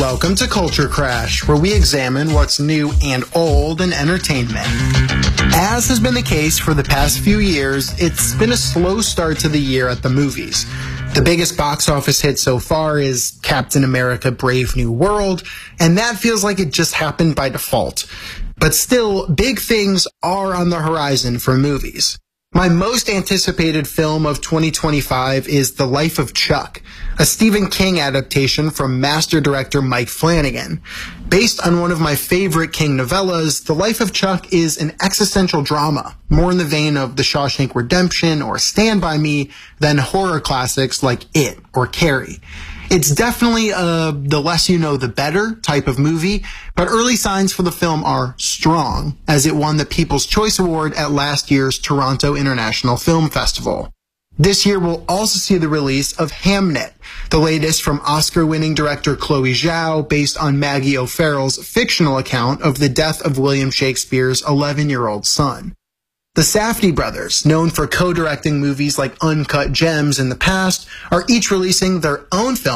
Welcome to Culture Crash, where we examine what's new and old in entertainment. As has been the case for the past few years, it's been a slow start to the year at the movies. The biggest box office hit so far is Captain America: Brave New World, and that feels like it just happened by default. But still, big things are on the horizon for movies. My most anticipated film of 2025 is The Life of Chuck, a Stephen King adaptation from master director Mike Flanagan. Based on one of my favorite King novellas, The Life of Chuck is an existential drama, more in the vein of The Shawshank Redemption or Stand By Me than horror classics like It or Carrie. It's definitely the less you know, the better type of movie, but early signs for the film are strong, as it won the People's Choice Award at last year's Toronto International Film Festival. This year we'll also see the release of Hamnet, the latest from Oscar-winning director Chloe Zhao, based on Maggie O'Farrell's fictional account of the death of William Shakespeare's 11-year-old son. The Safdie brothers, known for co-directing movies like Uncut Gems in the past, are each releasing their own film